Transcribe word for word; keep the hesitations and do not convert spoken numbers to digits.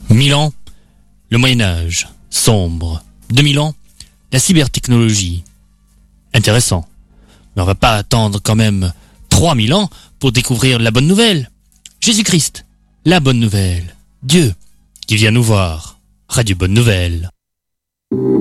Mille ans, le Moyen-Âge, sombre. Deux mille ans, la cybertechnologie. Intéressant. Mais on va pas attendre quand même trois mille ans pour découvrir la bonne nouvelle. Jésus-Christ, la bonne nouvelle. Dieu, qui vient nous voir. Radio Bonne Nouvelle.